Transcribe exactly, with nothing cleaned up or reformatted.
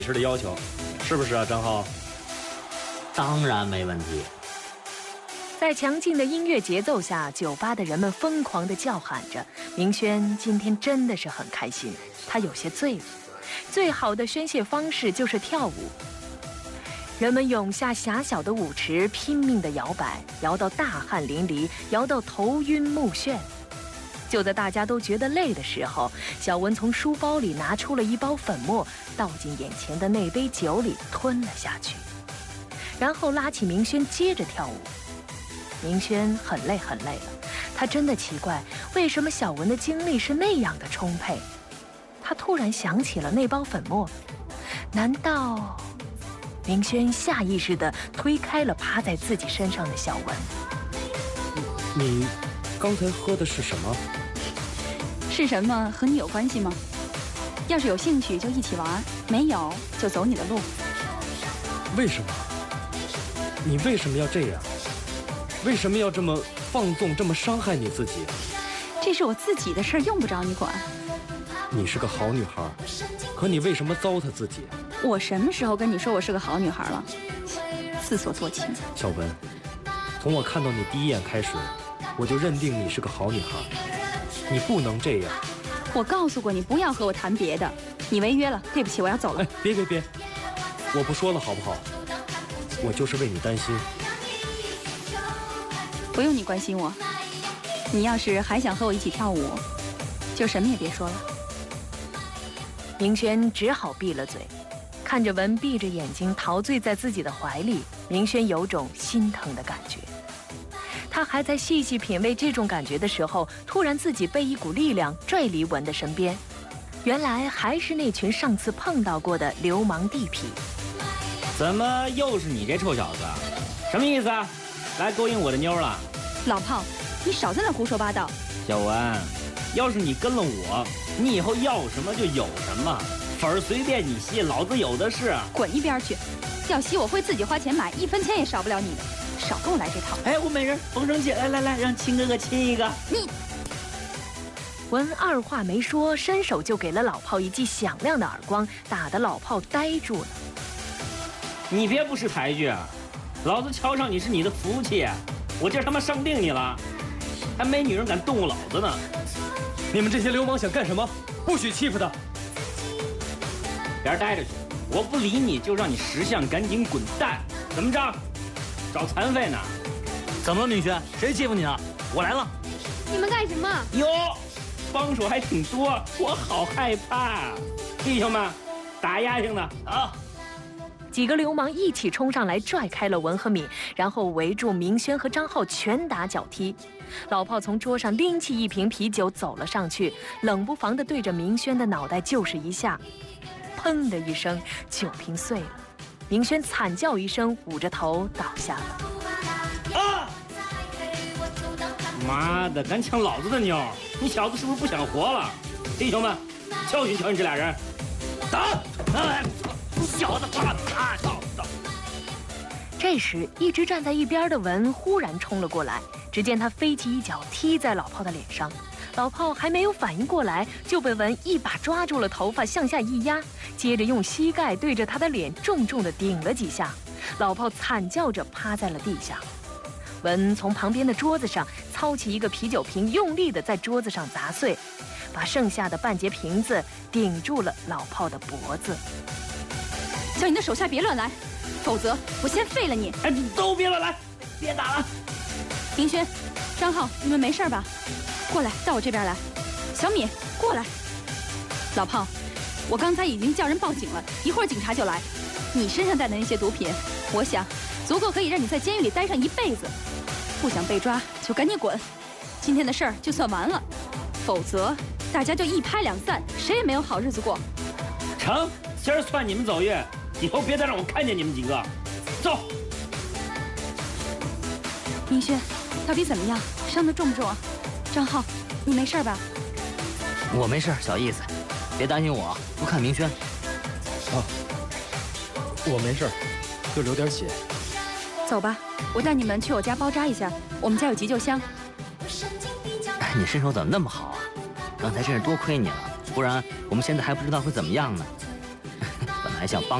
吃的要求，是不是啊，张浩？ 当然没问题。 在强劲的音乐节奏下，酒吧的人们疯狂地叫喊着。明轩今天真的是很开心，他有些醉了。最好的宣泄方式就是跳舞。人们涌下狭小的舞池，拼命地摇摆，摇到大汗淋漓，摇到头晕目眩。就在大家都觉得累的时候，小文从书包里拿出了一包粉末，倒进眼前的那杯酒里吞了下去，然后拉起明轩接着跳舞。明轩很累很累了，他真的奇怪，为什么小文的精力是那样的充沛。他突然想起了那包粉末，难道……明轩下意识地推开了趴在自己身上的小文。 你刚才喝的是什么？ 是什么和你有关系吗？要是有兴趣就一起玩，没有就走你的路。 为什么？你为什么要这样？为什么要这么放纵，这么伤害你自己？ 这是我自己的事儿，用不着你管。 你是个好女孩，可你为什么糟蹋自己？ 我什么时候跟你说我是个好女孩了？自作多情。 小文，从我看到你第一眼开始，我就认定你是个好女孩。你不能这样。 我告诉过你不要和我谈别的，你违约了，对不起，我要走了。 哎，别别别，我不说了好不好？我就是为你担心。 不用你关心我，你要是还想和我一起跳舞，就什么也别说了。 明轩只好闭了嘴，看着文闭着眼睛陶醉在自己的怀里，明轩有种心疼的感觉。他还在细细品味这种感觉的时候，突然自己被一股力量拽离文的身边，原来还是那群上次碰到过的流氓地痞。 怎么又是你这臭小子？什么意思啊？来勾引我的妞了？ 老炮，你少在那胡说八道。 小文，要是你跟了我，你以后要什么就有什么，粉儿随便你吸，老子有的是。 滚一边去！要吸我会自己花钱买，一分钱也少不了你的。少跟我来这套！ 哎，我美人，甭生气，来来来，让亲哥哥亲一个。 你， 文二话没说，伸手就给了老炮一记响亮的耳光，打得老炮呆住了。 你别不识抬举，老子瞧上你是你的福气，我今儿他妈生定你了，还没女人敢动我老子呢。 你们这些流氓想干什么？不许欺负他！ 边待着去，我不理你就让你识相赶紧滚蛋！怎么着？找残废呢？ 怎么了，明轩？谁欺负你了？我来了！ 你们干什么？ 哟，帮手还挺多，我好害怕。弟兄们，打压性的啊！ 几个流氓一起冲上来，拽开了文和敏，然后围住明轩和张浩，拳打脚踢。老炮从桌上拎起一瓶啤酒走了上去，冷不防地对着明轩的脑袋就是一下，砰的一声，酒瓶碎了。明轩惨叫一声，捂着头倒下了。 啊！妈的，敢抢老子的妞！你小子是不是不想活了？弟兄们，教训教训这俩人！打！哎，小子，打！打！打！ 这时，一直站在一边的文忽然冲了过来，只见他飞起一脚踢在老炮的脸上。老炮还没有反应过来，就被文一把抓住了头发，向下一压，接着用膝盖对着他的脸重重地顶了几下。老炮惨叫着趴在了地下。文从旁边的桌子上操起一个啤酒瓶，用力地在桌子上砸碎，把剩下的半截瓶子顶住了老炮的脖子。 叫你的手下别乱来，否则我先废了你！ 哎，都别乱来，别打了！ 明轩、张浩，你们没事吧？过来，到我这边来。小米，过来。老炮，我刚才已经叫人报警了，一会儿警察就来。你身上带的那些毒品，我想足够可以让你在监狱里待上一辈子。不想被抓就赶紧滚，今天的事儿就算完了，否则大家就一拍两散，谁也没有好日子过。 成，今儿算你们走运，以后别再让我看见你们几个。走。 明轩，到底怎么样？伤得重不重啊？张浩，你没事吧？ 我没事，小意思，别担心我，不看明轩。 啊，我没事，就流点血。 走吧，我带你们去我家包扎一下，我们家有急救箱。 哎，你身手怎么那么好啊？刚才真是多亏你了，不然我们现在还不知道会怎么样呢。本来还想帮。